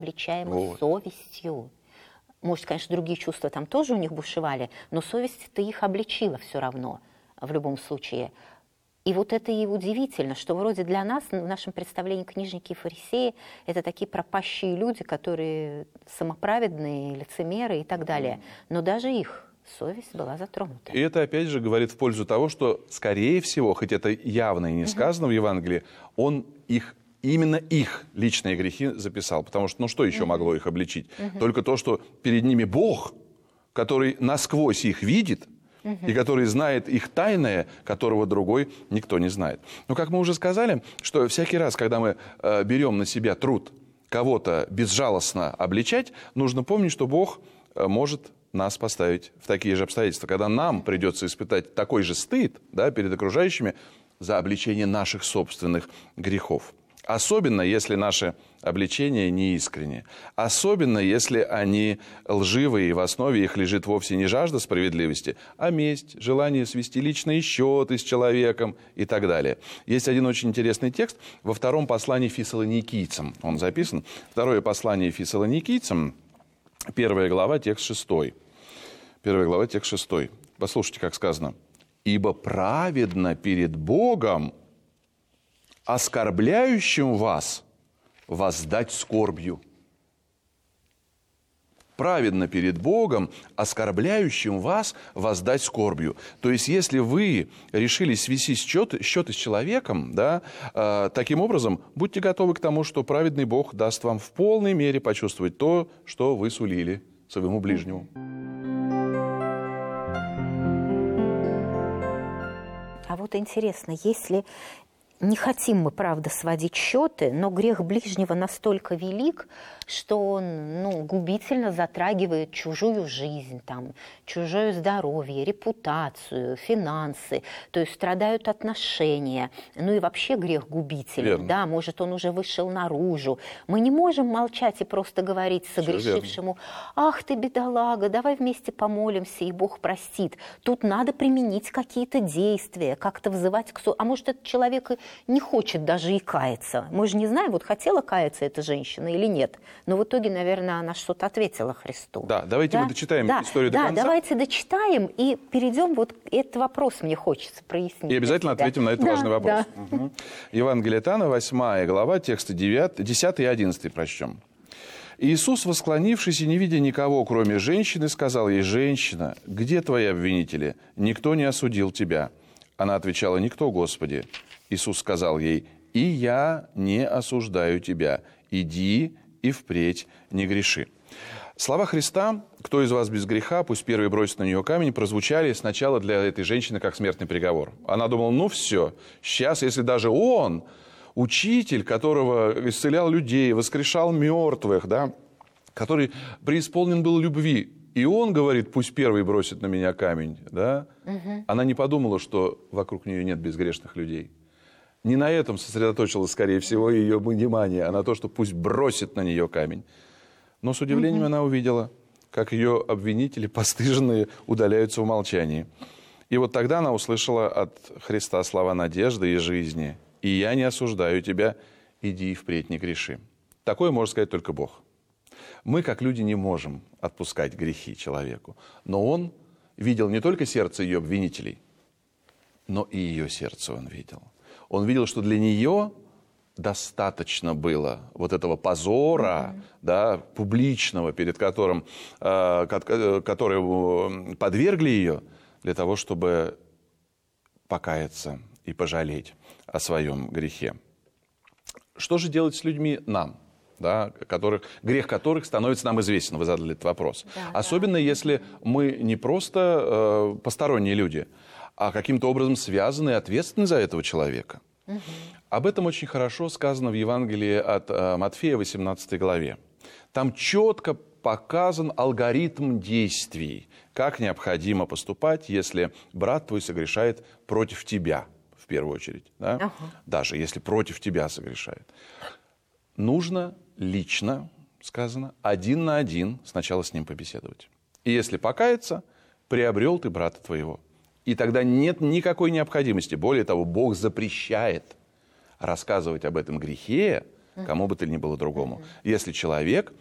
обличаемы совестью. Может, конечно, другие чувства там тоже у них бушевали, но совесть-то их обличила все равно, в любом случае. И вот это и удивительно, что вроде для нас, в нашем представлении, книжники и фарисеи – это такие пропащие люди, которые самоправедные, лицемеры и так далее. Но даже их совесть была затронута. И это, опять же, говорит в пользу того, что, скорее всего, хоть это явно и не сказано в Евангелии, он именно их личные грехи записал. Потому что, что еще могло их обличить? Только то, что перед ними Бог, который насквозь их видит, и который знает их тайное, которого другой никто не знает. Но, как мы уже сказали, что всякий раз, когда мы берем на себя труд кого-то безжалостно обличать, нужно помнить, что Бог может нас поставить в такие же обстоятельства, когда нам придется испытать такой же стыд, да, перед окружающими за обличение наших собственных грехов. Особенно, если наши обличения неискренние. Особенно, если они лживые, и в основе их лежит вовсе не жажда справедливости, а месть, желание свести личные счеты с человеком и так далее. Есть один очень интересный текст во втором послании Фессалоникийцам. Он записан. Второе послание Фессалоникийцам, 1 глава, текст 6. 1 глава, текст 6. Послушайте, как сказано. «Ибо праведно перед Богом оскорбляющим вас воздать скорбью». Праведно перед Богом, оскорбляющим вас воздать скорбью. То есть, если вы решили свести счеты с человеком, да, таким образом, будьте готовы к тому, что праведный Бог даст вам в полной мере почувствовать то, что вы сулили своему ближнему. А вот интересно, если не хотим мы, правда, сводить счеты, но грех ближнего настолько велик, что он губительно затрагивает чужую жизнь, чужое здоровье, репутацию, финансы, то есть страдают отношения. И вообще грех губителен. Да, может, он уже вышел наружу. Мы не можем молчать и просто говорить согрешившему: «Ах ты, бедолага, давай вместе помолимся, и Бог простит». Тут надо применить какие-то действия, как-то взывать к суду. А может, этот человек и не хочет даже и каяться. Мы же не знаем, хотела каяться эта женщина или нет. Но в итоге, наверное, она что-то ответила Христу. Да, давайте мы дочитаем историю до конца. Да, давайте дочитаем и перейдем. Этот вопрос мне хочется прояснить. И обязательно ответим на этот важный вопрос. Да. Угу. Евангелие от Иоанна, 8 глава, тексты 10 и 11 прочтем. «Иисус, восклонившись и не видя никого, кроме женщины, сказал ей: „Женщина, где твои обвинители? Никто не осудил тебя». Она отвечала: «Никто, Господи». Иисус сказал ей: «И я не осуждаю тебя. Иди и впредь не греши». Слова Христа «Кто из вас без греха, пусть первый бросит на нее камень» прозвучали сначала для этой женщины как смертный приговор. Она думала: все, сейчас, если даже он, учитель, которого исцелял людей, воскрешал мертвых, да, который преисполнен был любви, и он говорит: пусть первый бросит на меня камень, да? Она не подумала, что вокруг нее нет безгрешных людей. Не на этом сосредоточилось, скорее всего, ее внимание, а на то, что пусть бросит на нее камень. Но с удивлением она увидела, как ее обвинители, постыженные, удаляются в молчании. И вот тогда она услышала от Христа слова надежды и жизни: «И я не осуждаю тебя, иди и впредь не греши». Такое может сказать только Бог. Мы, как люди, не можем отпускать грехи человеку. Но Он видел не только сердце ее обвинителей, но и ее сердце Он видел. Он видел, что для нее достаточно было вот этого позора, да, публичного, перед которым, который подвергли ее, для того, чтобы покаяться и пожалеть о своем грехе. Что же делать с людьми нам, да, грех которых становится нам известен? Вы задали этот вопрос. Да, особенно если мы не просто посторонние люди, а каким-то образом связаны и ответственны за этого человека. Об этом очень хорошо сказано в Евангелии от Матфея, 18 главе. Там четко показан алгоритм действий, как необходимо поступать, если брат твой согрешает против тебя, в первую очередь. Да? Даже если против тебя согрешает. Нужно лично, сказано, 1 на 1 сначала с ним побеседовать. И если покаяться, приобрел ты брата твоего. И тогда нет никакой необходимости. Более того, Бог запрещает рассказывать об этом грехе кому бы то ни было другому. Если человек